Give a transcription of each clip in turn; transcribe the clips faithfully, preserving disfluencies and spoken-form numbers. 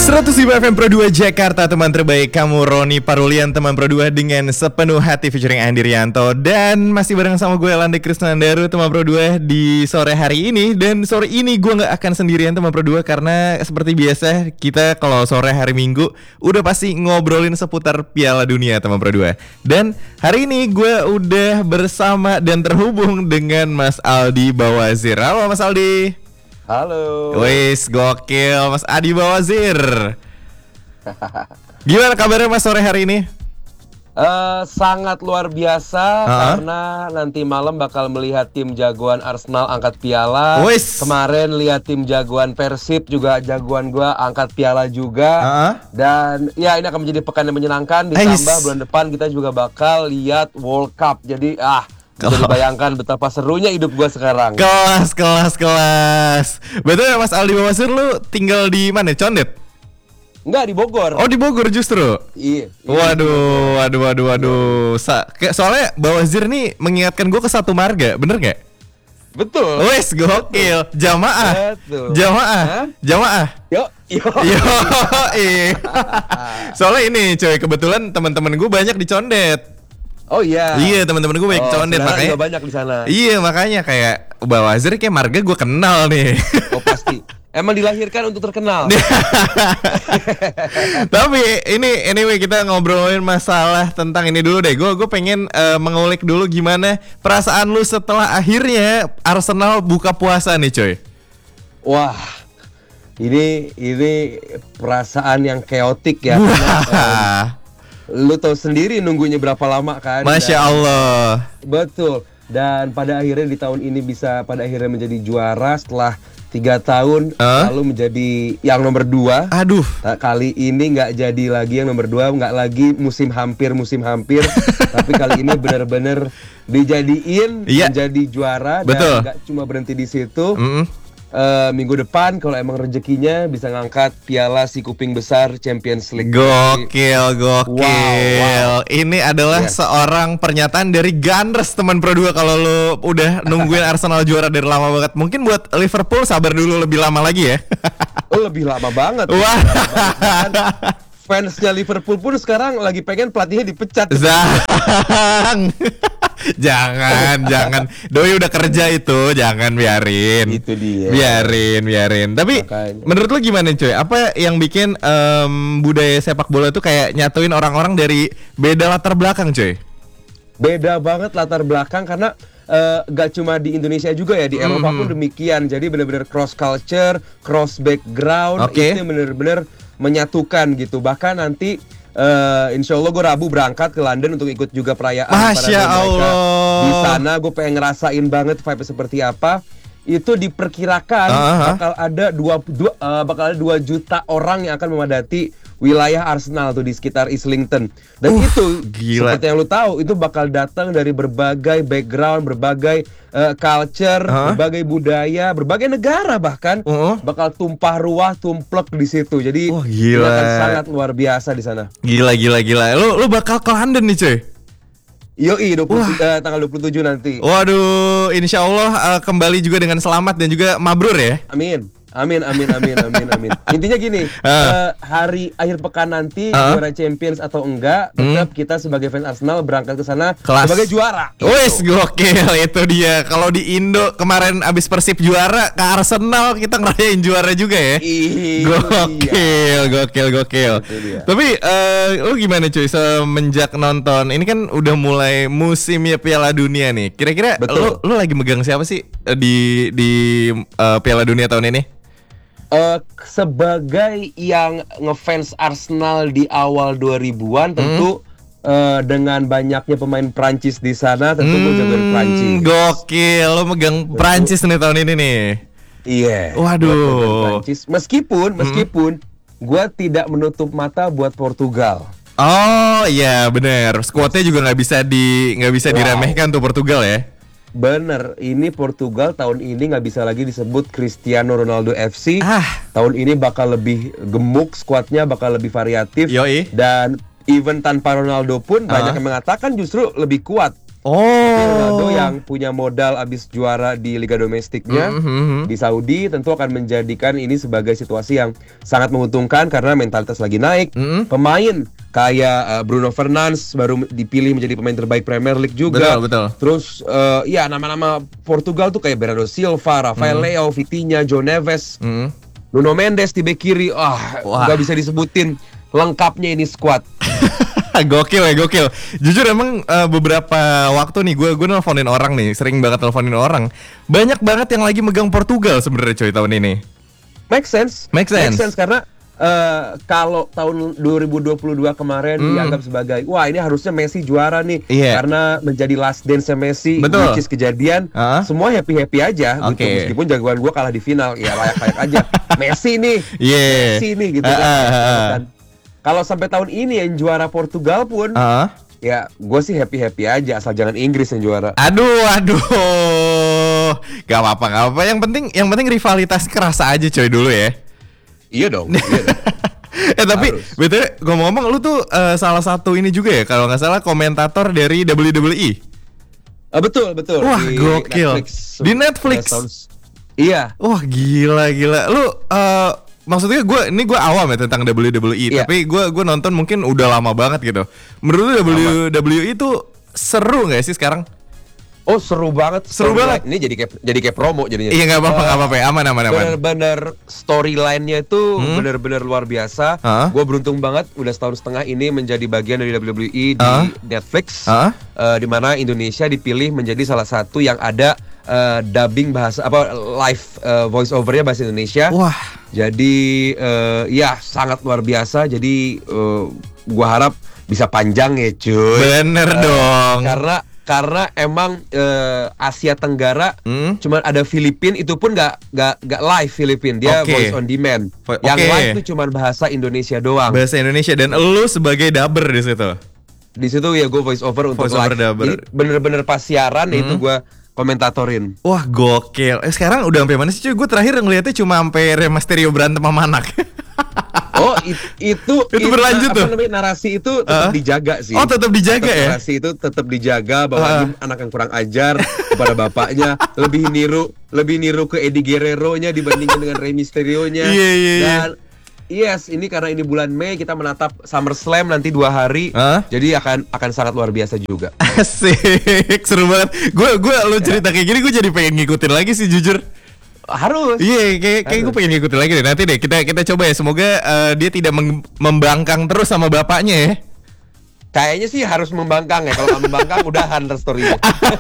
seratus lima F M Pro dua Jakarta, teman terbaik kamu Roni Parulian, teman Pro dua dengan sepenuh hati featuring Andi Rianto. Dan masih bareng sama gue Lande Krisnandaru, teman Pro dua di sore hari ini. Dan sore ini gue gak akan sendirian teman Pro dua, karena seperti biasa kita kalau sore hari Minggu udah pasti ngobrolin seputar Piala Dunia teman Pro dua. Dan hari ini gue udah bersama dan terhubung dengan Mas Aldi Bawazir. Halo Mas Aldi. Halo. Wis gokil Mas Adi Bawazir. Gimana kabarnya Mas sore hari ini? Uh, sangat luar biasa uh-huh. karena nanti malam bakal melihat tim jagoan Arsenal angkat piala. Wis. Kemarin lihat tim jagoan Persib juga jagoan gua angkat piala juga. Uh-huh. Dan ya ini akan menjadi pekan yang menyenangkan. Ditambah bulan depan kita juga bakal lihat World Cup. Jadi ah jadi bayangkan betapa serunya hidup gua sekarang. Kelas, kelas, kelas. Betul ya Mas Aldi Bawazir, lu tinggal di mana? Condet? Enggak, di Bogor. Oh, di Bogor justru? Iya. Waduh, waduh, waduh, waduh. Sa- soalnya Bawazir nih mengingatkan gua ke satu marga, bener gak? Betul. Wes, gokil. Jamaah. Betul. Jamaah. Hah? Jamaah. Yo, yo. Yo, iya. Soalnya ini, coy, kebetulan teman-teman gue banyak di Condet. Oh iya. Iya, teman-teman gue banyak oh, Condet, makanya juga banyak di sana. Iya, makanya kayak Bawazir kayak marga gue kenal nih. Oh pasti. Emang dilahirkan untuk terkenal. Tapi ini anyway kita ngobrolin masalah tentang ini dulu deh. Gue gue pengen uh, mengulik dulu gimana perasaan lu setelah akhirnya Arsenal buka puasa nih, coy. Wah. Ini ini perasaan yang keotik ya. Karena, um, lu tahu sendiri nunggunya berapa lama kan? Masya dan, Allah. Betul. Dan pada akhirnya di tahun ini bisa pada akhirnya menjadi juara setelah tiga tahun uh? lalu menjadi yang nomor dua. Aduh. Nah, kali ini nggak jadi lagi yang nomor dua, nggak lagi musim hampir musim hampir, tapi kali ini benar-benar dijadiin yeah. menjadi juara. Betul. Dan nggak cuma berhenti di situ. Mm-hmm. Uh, minggu depan kalau emang rezekinya bisa ngangkat piala si kuping besar Champions League. Gokil, gokil. Wow, wow. Ini adalah yes. seorang pernyataan dari Gunners teman Pro dua. Kalau lu udah nungguin Arsenal juara dari lama banget. Mungkin buat Liverpool sabar dulu lebih lama lagi ya. Oh, lebih lama banget. Wah. Fansnya Liverpool pun sekarang lagi pengen pelatihnya dipecat. Zang. Jangan, jangan. Doi udah kerja itu, jangan biarin. Itu dia. Biarin, biarin. Tapi makanya, menurut lu gimana coy? Apa yang bikin um, budaya sepak bola itu kayak nyatuin orang-orang dari beda latar belakang coy? Beda banget latar belakang karena uh, gak cuma di Indonesia juga ya, di mm. Eropa pun demikian. Jadi benar-benar cross culture, cross background, okay. itu benar-benar menyatukan gitu. Bahkan nanti Uh, insya Allah gue Rabu berangkat ke London untuk ikut juga perayaan. Masya Allah. Di sana gue pengen ngerasain banget vibe seperti apa. Itu diperkirakan uh-huh. bakal ada dua, dua uh, bakal ada dua juta orang yang akan memadati wilayah Arsenal tuh di sekitar Islington. Dan uh, itu gila. Seperti yang lu tahu itu bakal datang dari berbagai background, berbagai uh, culture, uh-huh. berbagai budaya, berbagai negara bahkan uh-huh. bakal tumpah ruah, tumplek di situ. Jadi oh, gila. akan sangat luar biasa di sana. Gila gila gila. Lu lu bakal ke London nih, cuy. Yoi, dua puluh, uh, tanggal dua puluh tujuh nanti. Waduh, insya Allah uh, kembali juga dengan selamat dan juga mabrur ya. Amin. Amin, amin, amin, amin, amin. Intinya gini, uh. Uh, hari akhir pekan nanti uh. juara Champions atau enggak, tetap hmm. kita sebagai fans Arsenal berangkat ke sana sebagai juara. Wes, gitu. Gokil itu dia. Kalau di Indo kemarin abis Persib juara, ke Arsenal kita ngerayain juara juga ya. Iyi, gokil, iya. gokil, gokil. Tapi uh, lu gimana cuy semenjak nonton? Ini kan udah mulai musimnya Piala Dunia nih. Kira-kira lu lu lagi megang siapa sih di di uh, Piala Dunia tahun ini? Uh, sebagai yang ngefans Arsenal di awal dua ribuan tentu hmm. uh, dengan banyaknya pemain Prancis di sana tentu hmm, gue jagoin Prancis. Gokil, lo megang betul. Prancis nih tahun ini nih. Iya. Yeah, waduh. Prancis. Meskipun meskipun hmm. gue tidak menutup mata buat Portugal. Oh iya benar. Skuadnya juga nggak bisa di nggak bisa wow. diremehkan tuh Portugal ya. Bener, ini Portugal tahun ini nggak bisa lagi disebut Cristiano Ronaldo F C. Ah. Tahun ini bakal lebih gemuk, skuadnya bakal lebih variatif. Yoi. Dan even tanpa Ronaldo pun uh. banyak yang mengatakan justru lebih kuat. Oh. Ronaldo yang punya modal abis juara di liga domestiknya mm-hmm. di Saudi tentu akan menjadikan ini sebagai situasi yang sangat menguntungkan karena mentalitas lagi naik. Mm-hmm. Pemain kayak uh, Bruno Fernandes baru dipilih menjadi pemain terbaik Premier League juga. Betul, betul. Terus uh, ya nama-nama Portugal tuh kayak Bernardo Silva, Rafael mm-hmm. Leao, Vitinha, João Neves, mm-hmm. Nuno Mendes di bek kiri. Ah, nggak bisa disebutin lengkapnya ini squad. Gokil ya, gokil. Jujur emang uh, beberapa waktu nih gue gue nelfonin orang nih, sering banget nelfonin orang. Banyak banget yang lagi megang Portugal sebenarnya coy tahun ini. Make sense. Make sense. Make sense karena uh, kalau tahun dua ribu dua puluh dua kemarin hmm. dianggap sebagai wah ini harusnya Messi juara nih yeah. karena menjadi last dance-nya Messi. Betul. Which is kejadian. Uh-huh. Semua happy-happy aja okay. gitu. Meskipun jagoan gue kalah di final, ya layak-layak aja. Messi nih. Yeah. Messi nih gitu uh, kan. Uh, uh, uh. Kalau sampai tahun ini yang juara Portugal pun, uh. ya gue sih happy-happy aja asal jangan Inggris yang juara. Aduh, aduh, gak apa-apa, gak apa-apa. Yang penting, yang penting rivalitas kerasa aja coy dulu ya. Iya dong. Iya dong. eh tapi, betul. Ngomong-ngomong, lu tuh uh, salah satu ini juga ya, kalau nggak salah komentator dari W W E. Uh, betul, betul. Wah, di gokil. Netflix. Di Netflix. Iya. Wah, gila, gila. Lu. Uh, Maksudnya gue ini gue awam ya tentang W W E, yeah. tapi gue gue nonton mungkin udah lama banget gitu. Menurut lu W W E itu seru nggak sih sekarang? Oh seru banget, seru banget. Ini jadi kayak jadi kayak promo jadinya. Iya nggak apa-apa nggak uh, apa-apa, aman aman aman. Bener-bener storyline-nya itu hmm? bener-bener luar biasa. Uh? Gue beruntung banget udah setahun setengah ini menjadi bagian dari W W E di uh? Netflix, uh? Uh, di mana Indonesia dipilih menjadi salah satu yang ada uh, dubbing bahasa apa live uh, voice overnya bahasa Indonesia. Wah. Jadi uh, ya sangat luar biasa. Jadi uh, gue harap bisa panjang ya cuy. Bener uh, dong. Karena Karena emang uh, Asia Tenggara hmm? cuman ada Filipin, itu pun nggak nggak nggak live Filipin, dia okay. voice on demand. Okay. Yang live itu cuman bahasa Indonesia doang. Bahasa Indonesia dan elu sebagai dubber di situ. Di situ ya gue voice over untuk voice live. Jadi bener-bener pas siaran hmm? itu gue komentatorin. Wah gokil. Eh, sekarang udah sampai mana sih cuy? Gue terakhir ngeliatnya cuma sampai Rey Mysterio berantem sama anak. Oh it, itu itu berlanjut apa tuh. Namanya, narasi itu tetap uh? dijaga sih. Oh tetap dijaga tetap ya. Narasi itu tetap dijaga bahwa uh. anak yang kurang ajar kepada bapaknya, lebih niru lebih niru ke Eddie Guerrero-nya dibandingkan dengan Rey Mysterio-nya. Yeah, yeah, yeah. Dan yes, ini karena ini bulan Mei kita menatap SummerSlam nanti dua hari, uh? jadi akan akan sangat luar biasa juga. Asik, seru banget. Gue gue lo cerita kayak gini gue jadi pengen ngikutin lagi sih jujur. Harus. Iya, yeah, kayak kayak gue pengen ngikutin lagi deh. Nanti deh kita kita coba ya. Semoga uh, dia tidak meng- membangkang terus sama bapaknya ya. Kayaknya sih harus membangkang ya. Kalau nggak membangkang udahan story-nya.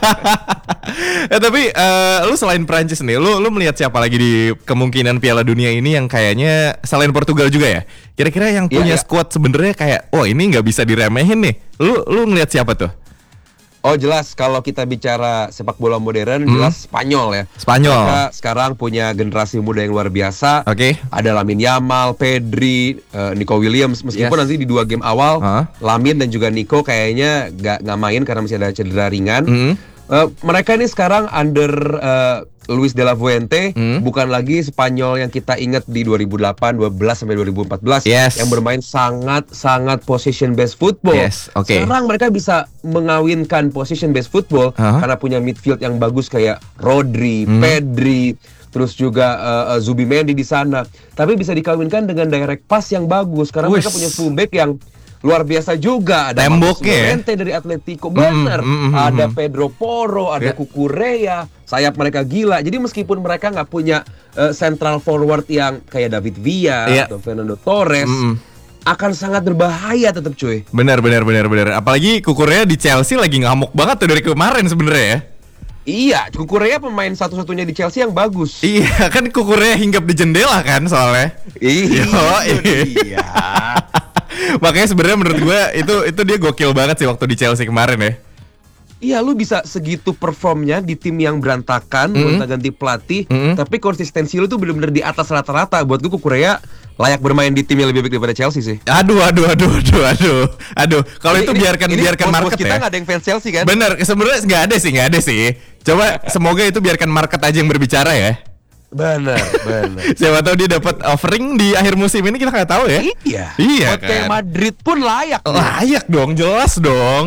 eh, tapi uh, lu selain Prancis nih, lu lu melihat siapa lagi di kemungkinan Piala Dunia ini yang kayaknya selain Portugal juga ya? Kira-kira yang punya yeah, yeah. squad sebenarnya kayak, oh ini nggak bisa diremehin nih. Lu lu ngelihat siapa tuh? Oh jelas kalau kita bicara sepak bola modern hmm. jelas Spanyol ya. Spanyol. Mereka sekarang punya generasi muda yang luar biasa. Oke. Okay. Ada Lamine Yamal, Pedri, uh, Nico Williams. Meskipun yes. nanti di dua game awal huh? Lamine dan juga Nico kayaknya nggak nggak main karena masih ada cedera ringan. Hmm. Uh, mereka ini sekarang under uh, Luis de la Fuente, hmm. bukan lagi Spanyol yang kita ingat di dua ribu delapan, dua belas sampai dua ribu empat belas yes. yang bermain sangat-sangat possession based football. Yes. Okay. Sekarang mereka bisa mengawinkan possession based football uh-huh. karena punya midfield yang bagus kayak Rodri, hmm. Pedri, terus juga uh, uh, Zubimendi di sana. Tapi bisa dikawinkan dengan direct pass yang bagus karena Wish. mereka punya fullback yang luar biasa juga. Ada Temboknya Marcos dari Atletico, bener. Mm, mm, mm, ada Pedro Porro, ada yeah. Cucurella, sayap mereka gila. Jadi meskipun mereka nggak punya uh, central forward yang kayak David Villa yeah. atau Fernando Torres, mm, mm. akan sangat berbahaya tetap cuy. Benar, benar, benar, benar. Apalagi Cucurella di Chelsea lagi ngamuk banget tuh dari kemarin sebenarnya ya. Iya, Cucurella pemain satu-satunya di Chelsea yang bagus. Iya, kan Cucurella hinggap di jendela kan soalnya. Iya. Iya. Makanya sebenarnya menurut gue itu itu dia gokil banget sih waktu di Chelsea kemarin ya. Iya, lu bisa segitu performnya di tim yang berantakan, mm-hmm. gonta-ganti pelatih, mm-hmm. tapi konsistensi lu tuh benar-benar di atas rata-rata. Buat gue Cucurella layak bermain di tim yang lebih baik daripada Chelsea sih. Aduh, aduh, aduh, aduh, aduh, aduh. Kalau itu ini, biarkan ini biarkan market kita ya. Kita nggak ada yang fans Chelsea kan? Bener, sebenarnya nggak ada sih, nggak ada sih. Coba semoga itu biarkan market aja yang berbicara ya. Benar, benar. Siapa tahu dia dapat offering di akhir musim ini, kita nggak tahu ya. Iya. Iya kan. Kayak Madrid pun layak. Layak dong, jelas dong.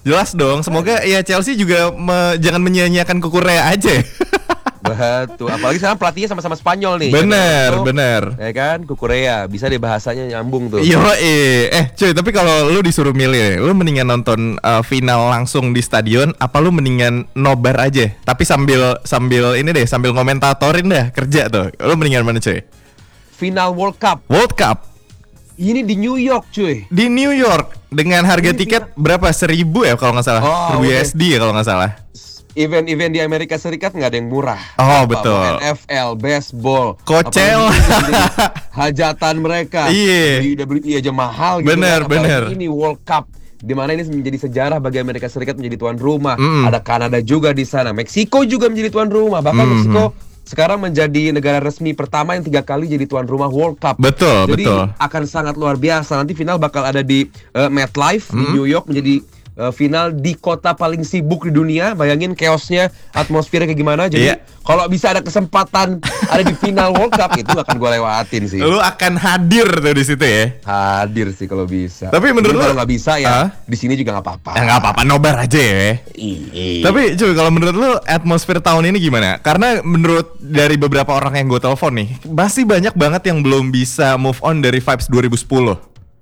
Jelas dong. Semoga ya Chelsea juga me, jangan menyia-nyiakan Kukurea aja. Betul, apalagi sekarang pelatihnya sama-sama Spanyol nih. Bener, Jadi, bener. Ya kan, Kukurea bisa deh bahasanya nyambung tuh. Yo, eh, eh, cuy, tapi kalau lu disuruh milih, lu mendingan nonton uh, final langsung di stadion, apa lu mendingan nobar aja? Tapi sambil sambil ini deh, sambil komentatorin dah kerja tuh. Lu mendingan mana, cuy? Final World Cup. World Cup. Ini di New York, cuy. Di New York dengan harga Ini tiket final. berapa? Seribu ya kalau nggak salah. Oh, Seribu okay. U S D ya kalau nggak salah. Event-event di Amerika Serikat nggak ada yang murah. Oh, Apa, betul. N F L, baseball, Kocel. hajatan mereka. Iya. W W E aja mahal gitu. Bener, kan. Apalagi bener. Ini World Cup, di mana ini menjadi sejarah bagi Amerika Serikat menjadi tuan rumah. Mm. Ada Kanada juga di sana. Meksiko juga menjadi tuan rumah. Bahkan Mm. Meksiko sekarang menjadi negara resmi pertama yang tiga kali jadi tuan rumah World Cup. Betul, Jadi betul. akan sangat luar biasa. Nanti final bakal ada di uh, MetLife di New York, menjadi uh, final di kota paling sibuk di dunia. Bayangin chaosnya, atmosfernya kayak gimana. Jadi Iya. kalau bisa ada kesempatan ada di final World Cup, itu akan gue lewatin sih. Lu akan hadir tuh di situ ya. Hadir sih kalau bisa. Tapi menurut Tapi lu- kalau nggak bisa ya Hah? di sini juga nggak apa-apa. Ya nggak apa-apa, nobar aja ya. Iya. Tapi cuy, kalau menurut lu atmosfer tahun ini gimana? Karena menurut dari beberapa orang yang gue telepon nih, masih banyak banget yang belum bisa move on dari vibes dua ribu sepuluh.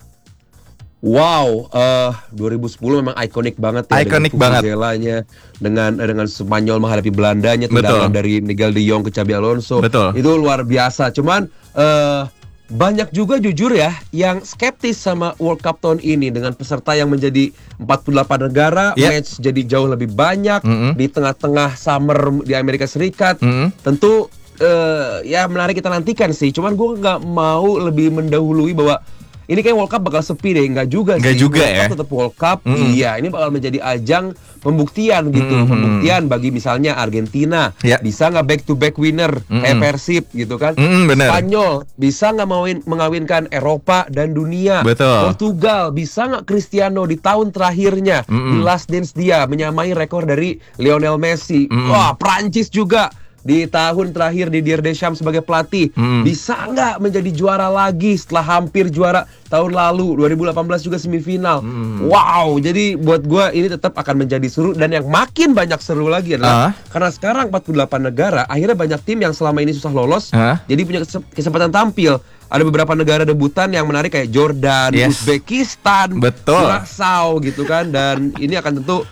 Wow, eh dua ribu sepuluh memang ikonik banget ya. Ikonik dengan banget. Vuvuzelanya, dengan dengan Spanyol menghadapi Belandanya, Betul. tendangan dari Miguel de Jong ke Xabi Alonso. Betul. Itu luar biasa. Cuman eh banyak juga jujur ya yang skeptis sama World Cup tahun ini dengan peserta yang menjadi empat puluh delapan negara, Yeah. match jadi jauh lebih banyak Mm-mm. di tengah-tengah summer di Amerika Serikat. Mm-mm. Tentu eh ya menarik kita nantikan sih. Cuman gue nggak mau lebih mendahului bahwa ini kayak World Cup bakal sepi deh. Nggak juga Nggak sih. juga World ya. Cup tetap World Cup. Mm-mm. Iya, ini bakal menjadi ajang pembuktian gitu. Mm-mm. Pembuktian bagi misalnya Argentina, Ya. bisa nggak back to back winner kayak Mm-mm. Persib gitu kan. Mm-mm, bener. Spanyol bisa nggak mawin, mengawinkan Eropa dan dunia. Betul. Portugal bisa nggak Cristiano di tahun terakhirnya Mm-mm. di last dance dia menyamai rekor dari Lionel Messi. Mm-mm. Wah, Prancis juga di tahun terakhir di Didier Deschamps sebagai pelatih Mm. bisa nggak menjadi juara lagi setelah hampir juara tahun lalu dua ribu delapan belas juga semifinal. Mm. Wow, jadi buat gua ini tetap akan menjadi seru, dan yang makin banyak seru lagi adalah Ah. karena sekarang empat puluh delapan negara, akhirnya banyak tim yang selama ini susah lolos Ah. jadi punya kesem- kesempatan tampil. Ada beberapa negara debutan yang menarik kayak Jordan, Yes. Uzbekistan, Betul. Curaçao gitu kan, dan ini akan tentu